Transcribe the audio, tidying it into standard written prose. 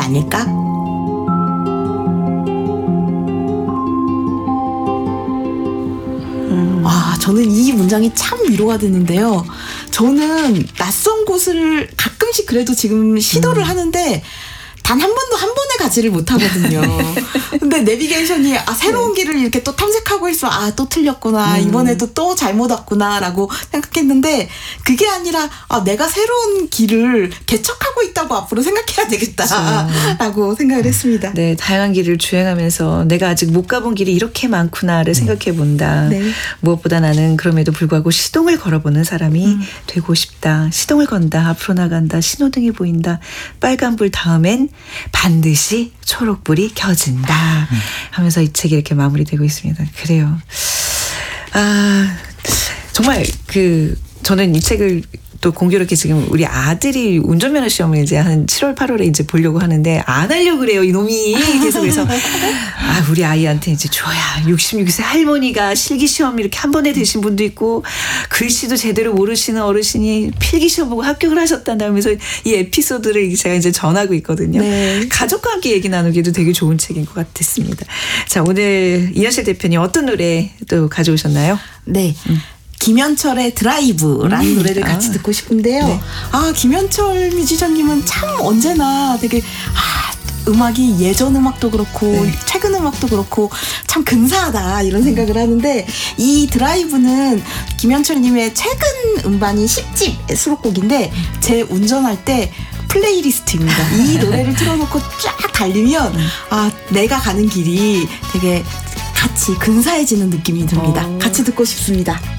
아닐까? 저는 이 문장이 참 위로가 되는데요. 저는 낯선 곳을 가끔씩 그래도 지금 시도를 하는데 단 한 번도 한 번에 가지를 못하거든요. 근데 내비게이션이 새로운 길을 이렇게 또 탐색하고 있어. 또 틀렸구나. 이번에도 또 잘못 왔구나라고 생각했는데 그게 아니라 내가 새로운 길을 개척하고 있다고 앞으로 생각해야 되겠다라고 생각을 했습니다. 네, 다양한 길을 주행하면서 내가 아직 못 가본 길이 이렇게 많구나를 생각해 본다. 네. 무엇보다 나는 그럼에도 불구하고 시동을 걸어보는 사람이 되고 싶다. 시동을 건다. 앞으로 나간다. 신호등이 보인다. 빨간불 다음엔 반드시 초록불이 켜진다 하면서 이 책이 이렇게 마무리되고 있습니다. 그래요. 정말 저는 이 책을 또 공교롭게 지금 우리 아들이 운전면허 시험을 이제 한 7월 8월에 이제 보려고 하는데 안 하려고 그래요 이놈이. 계속해서 우리 아이한테 이제 줘야 66세 할머니가 실기시험 이렇게 한 번에 되신 분도 있고 글씨도 제대로 모르시는 어르신이 필기시험 보고 합격을 하셨다면서 이 에피소드를 제가 이제 전하고 있거든요. 네. 가족과 함께 얘기 나누기도 되게 좋은 책인 것 같았습니다. 자, 오늘 이현실 대표님 어떤 노래 또 가져오셨나요? 네. 김현철의 드라이브라는 노래를 같이 듣고 싶은데요. 네. 김현철 뮤지션님은 참 언제나 되게 음악이 예전 음악도 그렇고 최근 음악도 그렇고 참 근사하다 이런 생각을 하는데 이 드라이브는 김현철님의 최근 음반인 10집 수록곡인데 제 운전할 때 플레이리스트입니다. 이 노래를 틀어놓고 쫙 달리면 내가 가는 길이 되게 같이 근사해지는 느낌이 듭니다. 같이 듣고 싶습니다.